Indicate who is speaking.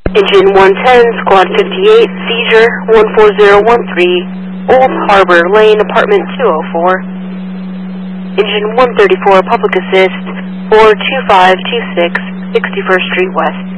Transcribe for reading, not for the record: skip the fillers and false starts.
Speaker 1: Engine 110, Squad 58, seizure 14013, Old Harbor Lane, Apartment 204. Engine 134, public assist 42526, 61st Street West.